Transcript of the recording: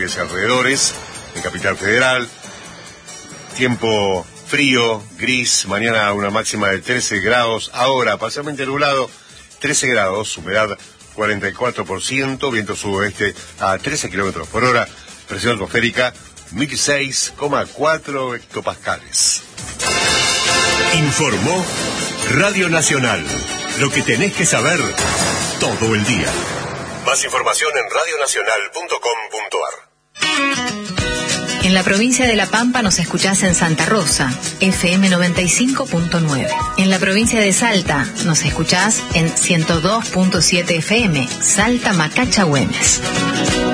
alrededores, en Capital Federal. Tiempo frío, gris, mañana una máxima de 13 grados, ahora parcialmente nublado, 13 grados, humedad 44%, viento sudoeste a 13 kilómetros por hora, presión atmosférica 1006,4 hectopascales. Informó Radio Nacional, lo que tenés que saber todo el día. Más información en radionacional.com.ar. En la provincia de La Pampa nos escuchás en Santa Rosa, FM 95.9. En la provincia de Salta nos escuchás en 102.7 FM, Salta Macacha Güemes.